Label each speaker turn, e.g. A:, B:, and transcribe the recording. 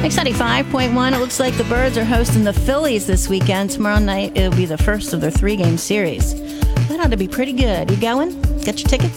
A: Mix 95.1. It looks like the Birds are hosting the Phillies this weekend. Tomorrow night, it'll be the first of their 3-game series. That ought to be pretty good. You going? Got your tickets?